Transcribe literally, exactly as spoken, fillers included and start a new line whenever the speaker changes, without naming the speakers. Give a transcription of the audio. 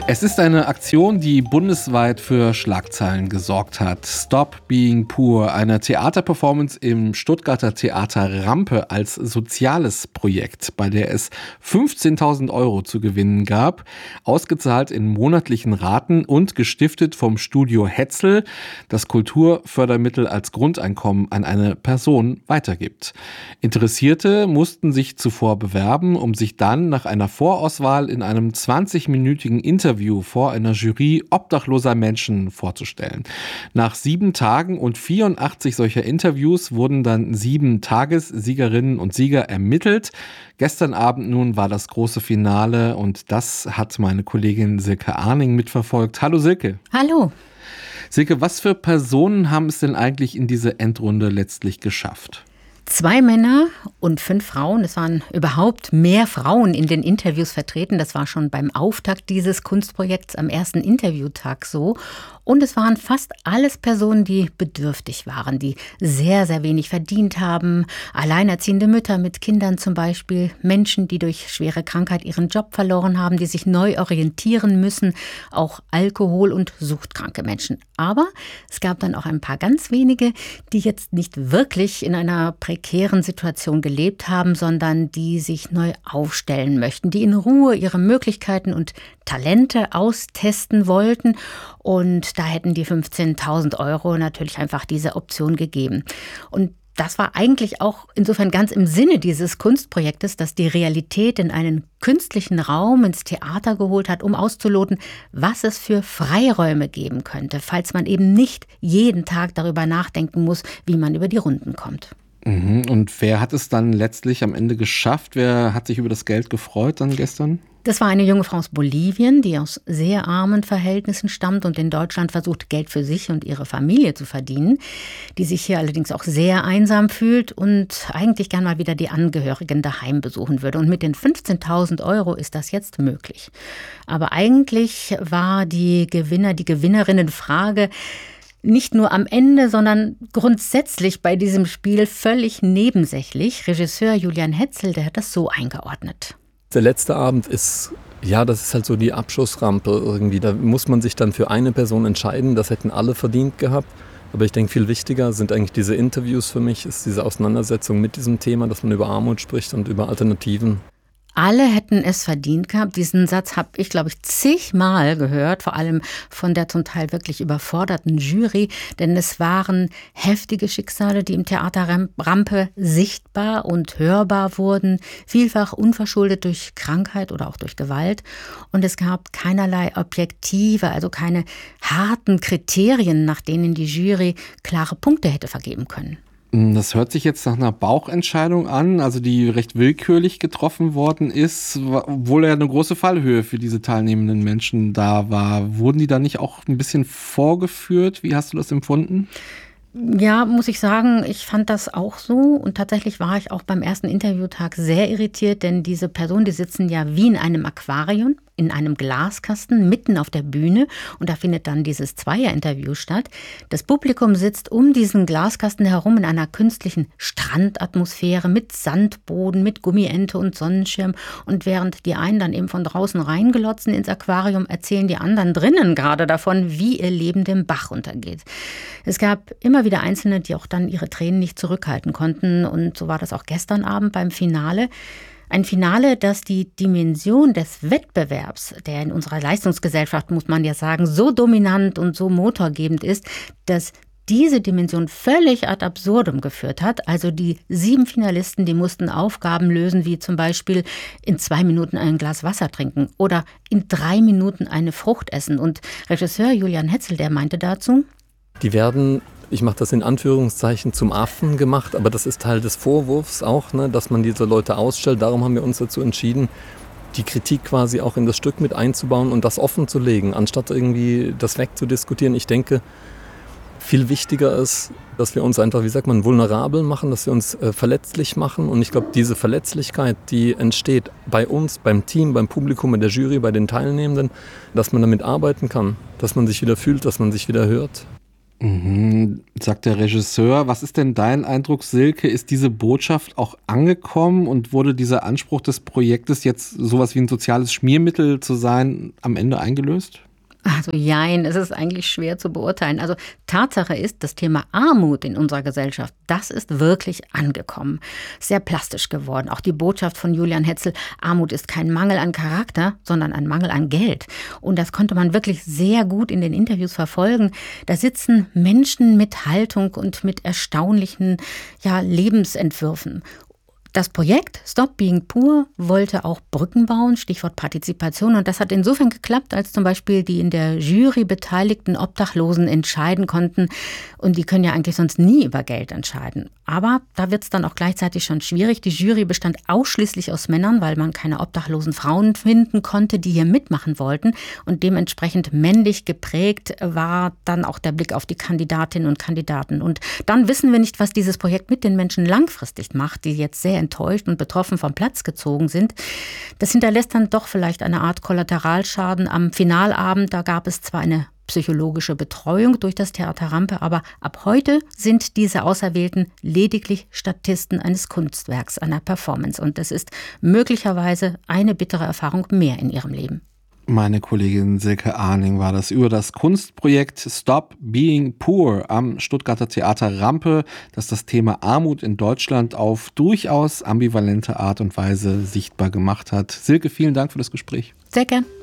Es ist eine Aktion, die bundesweit für Schlagzeilen gesorgt hat. Stop Being Poor, eine Theaterperformance im Stuttgarter Theater Rampe als soziales Projekt, bei der es fünfzehntausend Euro zu gewinnen gab, ausgezahlt in monatlichen Raten und gestiftet vom Studio Hetzel, das Kulturfördermittel als Grundeinkommen an eine Person weitergibt. Interessierte mussten sich zuvor bewerben, um sich dann nach einer Vorauswahl in einem zwanzigminütigen Interview vor einer Jury obdachloser Menschen vorzustellen. Nach sieben Tagen und vierundachtzig solcher Interviews wurden dann sieben Tagessiegerinnen und Sieger ermittelt. Gestern Abend nun war das große Finale und das hat meine Kollegin Silke Arning mitverfolgt. Hallo Silke.
Hallo.
Silke, was für Personen haben es denn eigentlich in diese Endrunde letztlich geschafft?
Zwei Männer und fünf Frauen. Es waren überhaupt mehr Frauen in den Interviews vertreten. Das war schon beim Auftakt dieses Kunstprojekts am ersten Interviewtag so. Und es waren fast alles Personen, die bedürftig waren, die sehr, sehr wenig verdient haben. Alleinerziehende Mütter mit Kindern zum Beispiel. Menschen, die durch schwere Krankheit ihren Job verloren haben, die sich neu orientieren müssen. Auch Alkohol- und suchtkranke Menschen. Aber es gab dann auch ein paar ganz wenige, die jetzt nicht wirklich in einer prekären Situation gelebt haben, sondern die sich neu aufstellen möchten, die in Ruhe ihre Möglichkeiten und Talente austesten wollten. Und da hätten die fünfzehntausend Euro natürlich einfach diese Option gegeben. Und das war eigentlich auch insofern ganz im Sinne dieses Kunstprojektes, dass die Realität in einen künstlichen Raum ins Theater geholt hat, um auszuloten, was es für Freiräume geben könnte, falls man eben nicht jeden Tag darüber nachdenken muss, wie man über die Runden kommt.
Und wer hat es dann letztlich am Ende geschafft? Wer hat sich über das Geld gefreut dann gestern?
Das war eine junge Frau aus Bolivien, die aus sehr armen Verhältnissen stammt und in Deutschland versucht, Geld für sich und ihre Familie zu verdienen, die sich hier allerdings auch sehr einsam fühlt und eigentlich gern mal wieder die Angehörigen daheim besuchen würde. Und mit den fünfzehntausend Euro ist das jetzt möglich. Aber eigentlich war die Gewinner, die Gewinnerinnenfrage nicht nur am Ende, sondern grundsätzlich bei diesem Spiel völlig nebensächlich. Regisseur Julian Hetzel, der hat das so eingeordnet.
Der letzte Abend ist, ja, das ist halt so die Abschussrampe irgendwie. Da muss man sich dann für eine Person entscheiden. Das hätten alle verdient gehabt. Aber ich denke, viel wichtiger sind eigentlich diese Interviews für mich, ist diese Auseinandersetzung mit diesem Thema, dass man über Armut spricht und über Alternativen.
Alle hätten es verdient gehabt. Diesen Satz habe ich, glaube ich, zigmal gehört, vor allem von der zum Teil wirklich überforderten Jury. Denn es waren heftige Schicksale, die im Theater Rampe sichtbar und hörbar wurden, vielfach unverschuldet durch Krankheit oder auch durch Gewalt. Und es gab keinerlei objektive, also keine harten Kriterien, nach denen die Jury klare Punkte hätte vergeben können.
Das hört sich jetzt nach einer Bauchentscheidung an, also die recht willkürlich getroffen worden ist, obwohl ja eine große Fallhöhe für diese teilnehmenden Menschen da war. Wurden die da nicht auch ein bisschen vorgeführt? Wie hast du das empfunden?
Ja, muss ich sagen, ich fand das auch so und tatsächlich war ich auch beim ersten Interviewtag sehr irritiert, denn diese Personen, die sitzen ja wie in einem Aquarium, in einem Glaskasten mitten auf der Bühne und da findet dann dieses Zweier-Interview statt. Das Publikum sitzt um diesen Glaskasten herum in einer künstlichen Strandatmosphäre mit Sandboden, mit Gummiente und Sonnenschirm und während die einen dann eben von draußen reinglotzen ins Aquarium, erzählen die anderen drinnen gerade davon, wie ihr Leben dem Bach runtergeht. Es gab immer wieder Einzelne, die auch dann ihre Tränen nicht zurückhalten konnten und so war das auch gestern Abend beim Finale. Ein Finale, das die Dimension des Wettbewerbs, der in unserer Leistungsgesellschaft, muss man ja sagen, so dominant und so motorgebend ist, dass diese Dimension völlig ad absurdum geführt hat. Also die sieben Finalisten, die mussten Aufgaben lösen, wie zum Beispiel in zwei Minuten ein Glas Wasser trinken oder in drei Minuten eine Frucht essen. Und Regisseur Julian Hetzel, der meinte dazu:
Die werden, ich mache das in Anführungszeichen, zum Affen gemacht, aber das ist Teil des Vorwurfs auch, ne, dass man diese Leute ausstellt. Darum haben wir uns dazu entschieden, die Kritik quasi auch in das Stück mit einzubauen und das offen zu legen, anstatt irgendwie das wegzudiskutieren. Ich denke, viel wichtiger ist, dass wir uns einfach, wie sagt man, vulnerabel machen, dass wir uns äh, verletzlich machen. Und ich glaube, diese Verletzlichkeit, die entsteht bei uns, beim Team, beim Publikum, in der Jury, bei den Teilnehmenden, dass man damit arbeiten kann, dass man sich wieder fühlt, dass man sich wieder hört.
Mhm, sagt der Regisseur. Was ist denn dein Eindruck, Silke? Ist diese Botschaft auch angekommen und wurde dieser Anspruch des Projektes, jetzt sowas wie ein soziales Schmiermittel zu sein, am Ende eingelöst?
Also jein, es ist eigentlich schwer zu beurteilen. Also Tatsache ist, das Thema Armut in unserer Gesellschaft, das ist wirklich angekommen. Sehr plastisch geworden. Auch die Botschaft von Julian Hetzel, Armut ist kein Mangel an Charakter, sondern ein Mangel an Geld. Und das konnte man wirklich sehr gut in den Interviews verfolgen. Da sitzen Menschen mit Haltung und mit erstaunlichen, ja, Lebensentwürfen. Das Projekt Stop Being Poor wollte auch Brücken bauen, Stichwort Partizipation. Und das hat insofern geklappt, als zum Beispiel die in der Jury beteiligten Obdachlosen entscheiden konnten. Und die können ja eigentlich sonst nie über Geld entscheiden. Aber da wird es dann auch gleichzeitig schon schwierig. Die Jury bestand ausschließlich aus Männern, weil man keine obdachlosen Frauen finden konnte, die hier mitmachen wollten. Und dementsprechend männlich geprägt war dann auch der Blick auf die Kandidatinnen und Kandidaten. Und dann wissen wir nicht, was dieses Projekt mit den Menschen langfristig macht, die jetzt sehr enttäuscht und betroffen vom Platz gezogen sind. Das hinterlässt dann doch vielleicht eine Art Kollateralschaden. Am Finalabend, da gab es zwar eine psychologische Betreuung durch das Theater Rampe, aber ab heute sind diese Auserwählten lediglich Statisten eines Kunstwerks, einer Performance. Und das ist möglicherweise eine bittere Erfahrung mehr in ihrem Leben.
Meine Kollegin Silke Arning war das über das Kunstprojekt Stop Being Poor am Stuttgarter Theater Rampe, das das Thema Armut in Deutschland auf durchaus ambivalente Art und Weise sichtbar gemacht hat. Silke, vielen Dank für das Gespräch.
Sehr gern.